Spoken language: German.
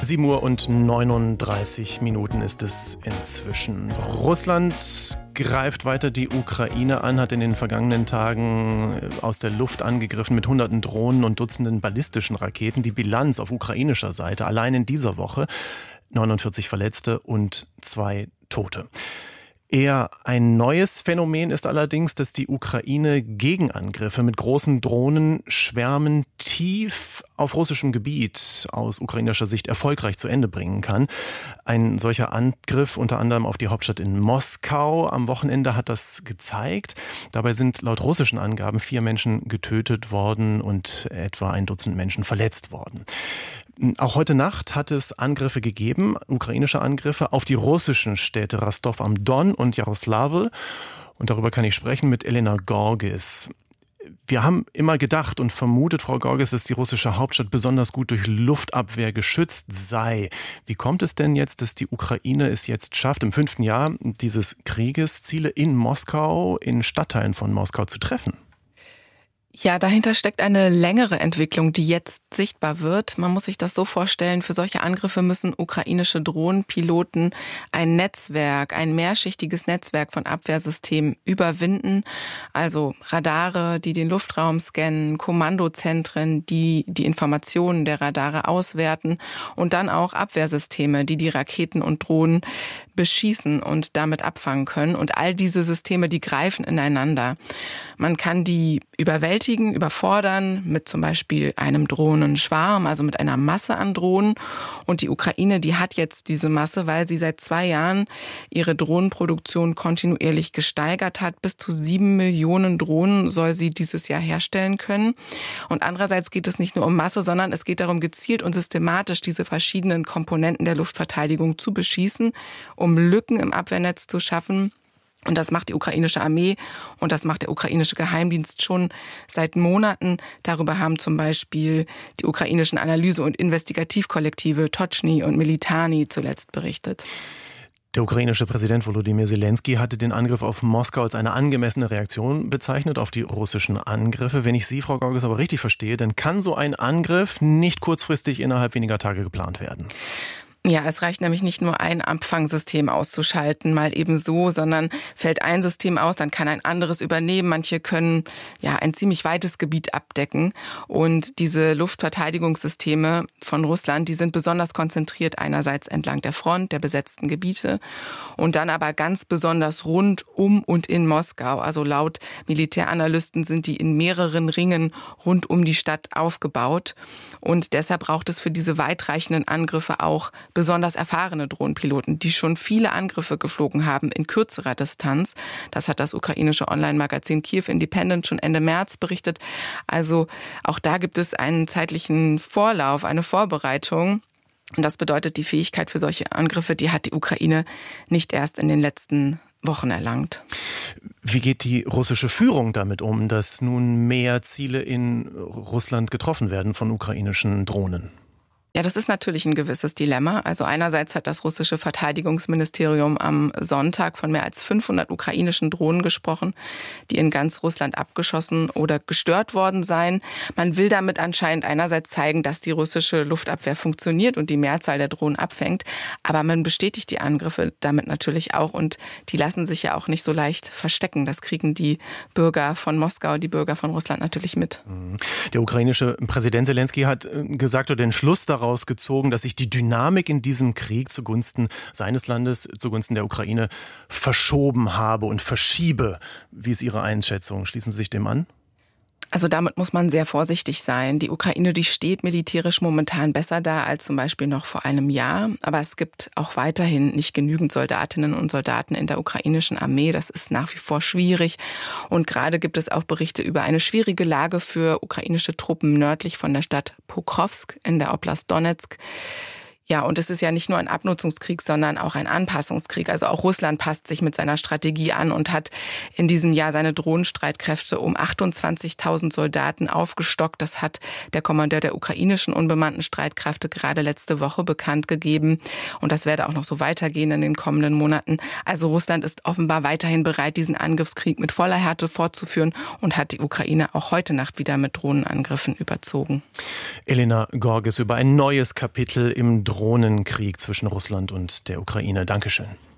7:39 ist es inzwischen. Russland greift weiter die Ukraine an, hat in den vergangenen Tagen aus der Luft angegriffen mit hunderten Drohnen und Dutzenden ballistischen Raketen. Die Bilanz auf ukrainischer Seite allein in dieser Woche: 49 Verletzte und 2 Tote. Eher ein neues Phänomen ist allerdings, dass die Ukraine Gegenangriffe mit großen Drohnenschwärmen tief auf russischem Gebiet aus ukrainischer Sicht erfolgreich zu Ende bringen kann. Ein solcher Angriff unter anderem auf die Hauptstadt in Moskau am Wochenende hat das gezeigt. Dabei sind laut russischen Angaben 4 Menschen getötet worden und etwa ein Dutzend Menschen verletzt worden. Auch heute Nacht hat es Angriffe gegeben, ukrainische Angriffe auf die russischen Städte Rostov am Don und Jaroslavl. Und darüber kann ich sprechen mit Elena Gorgis. Wir haben immer gedacht und vermutet, Frau Gorgis, dass die russische Hauptstadt besonders gut durch Luftabwehr geschützt sei. Wie kommt es denn jetzt, dass die Ukraine es jetzt schafft, im 5. Jahr dieses Krieges Ziele in Moskau, in Stadtteilen von Moskau zu treffen? Ja, dahinter steckt eine längere Entwicklung, die jetzt sichtbar wird. Man muss sich das so vorstellen, für solche Angriffe müssen ukrainische Drohnenpiloten ein mehrschichtiges Netzwerk von Abwehrsystemen überwinden. Also Radare, die den Luftraum scannen, Kommandozentren, die die Informationen der Radare auswerten und dann auch Abwehrsysteme, die die Raketen und Drohnen beschießen und damit abfangen können. Und all diese Systeme, die greifen ineinander. Man kann die überfordern mit zum Beispiel einem Drohnenschwarm, also mit einer Masse an Drohnen. Und die Ukraine, die hat jetzt diese Masse, weil sie seit 2 Jahren ihre Drohnenproduktion kontinuierlich gesteigert hat. Bis zu 7 Millionen Drohnen soll sie dieses Jahr herstellen können. Und andererseits geht es nicht nur um Masse, sondern es geht darum, gezielt und systematisch diese verschiedenen Komponenten der Luftverteidigung zu beschießen, um Lücken im Abwehrnetz zu schaffen. Und das macht die ukrainische Armee und das macht der ukrainische Geheimdienst schon seit Monaten. Darüber haben zum Beispiel die ukrainischen Analyse- und Investigativkollektive Tochny und Militani zuletzt berichtet. Der ukrainische Präsident Volodymyr Zelensky hatte den Angriff auf Moskau als eine angemessene Reaktion bezeichnet auf die russischen Angriffe. Wenn ich Sie, Frau Gorgis, aber richtig verstehe, dann kann so ein Angriff nicht kurzfristig innerhalb weniger Tage geplant werden. Ja, es reicht nämlich nicht nur ein Abfangsystem auszuschalten, mal eben so, sondern fällt ein System aus, dann kann ein anderes übernehmen. Manche können ein ziemlich weites Gebiet abdecken. Und diese Luftverteidigungssysteme von Russland, die sind besonders konzentriert einerseits entlang der Front, der besetzten Gebiete und dann aber ganz besonders rund um und in Moskau. Also laut Militäranalysten sind die in mehreren Ringen rund um die Stadt aufgebaut. Und deshalb braucht es für diese weitreichenden Angriffe auch besonders erfahrene Drohnenpiloten, die schon viele Angriffe geflogen haben in kürzerer Distanz. Das hat das ukrainische Online-Magazin Kyiv Independent schon Ende März berichtet. Also auch da gibt es einen zeitlichen Vorlauf, eine Vorbereitung. Und das bedeutet, die Fähigkeit für solche Angriffe, die hat die Ukraine nicht erst in den letzten Wochen erlangt. Wie geht die russische Führung damit um, dass nun mehr Ziele in Russland getroffen werden von ukrainischen Drohnen? Ja, das ist natürlich ein gewisses Dilemma. Also einerseits hat das russische Verteidigungsministerium am Sonntag von mehr als 500 ukrainischen Drohnen gesprochen, die in ganz Russland abgeschossen oder gestört worden seien. Man will damit anscheinend einerseits zeigen, dass die russische Luftabwehr funktioniert und die Mehrzahl der Drohnen abfängt. Aber man bestätigt die Angriffe damit natürlich auch und die lassen sich ja auch nicht so leicht verstecken. Das kriegen die Bürger von Moskau, die Bürger von Russland natürlich mit. Der ukrainische Präsident Zelensky hat gesagt oder den Schluss daraus gezogen, dass sich die Dynamik in diesem Krieg zugunsten seines Landes, zugunsten der Ukraine verschoben habe und verschiebe. Wie ist Ihre Einschätzung? Schließen Sie sich dem an? Also damit muss man sehr vorsichtig sein. Die Ukraine, die steht militärisch momentan besser da als zum Beispiel noch vor einem Jahr. Aber es gibt auch weiterhin nicht genügend Soldatinnen und Soldaten in der ukrainischen Armee. Das ist nach wie vor schwierig. Und gerade gibt es auch Berichte über eine schwierige Lage für ukrainische Truppen nördlich von der Stadt Pokrovsk in der Oblast Donezk. Ja, und es ist ja nicht nur ein Abnutzungskrieg, sondern auch ein Anpassungskrieg. Also auch Russland passt sich mit seiner Strategie an und hat in diesem Jahr seine Drohnenstreitkräfte um 28.000 Soldaten aufgestockt. Das hat der Kommandeur der ukrainischen unbemannten Streitkräfte gerade letzte Woche bekannt gegeben. Und das werde auch noch so weitergehen in den kommenden Monaten. Also Russland ist offenbar weiterhin bereit, diesen Angriffskrieg mit voller Härte fortzuführen und hat die Ukraine auch heute Nacht wieder mit Drohnenangriffen überzogen. Elena Gorgis über ein neues Kapitel im Drohnenkrieg Drohnenkrieg zwischen Russland und der Ukraine. Dankeschön.